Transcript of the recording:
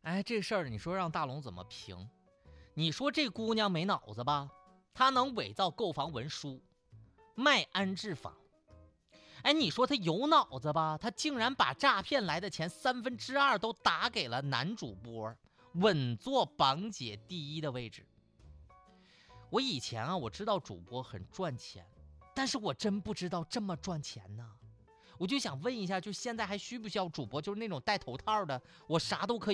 哎，这事儿你说让大龙怎么评？你说这姑娘没脑子吧？她能伪造购房文书，卖安置房。哎，你说她有脑子吧？她竟然把诈骗来的钱2/3都打给了男主播，稳坐榜姐第一的位置。我以前我知道主播很赚钱，但是我真不知道这么赚钱呢。我就想问一下，就现在还需不需要主播？就是那种戴头套的，我啥都可以。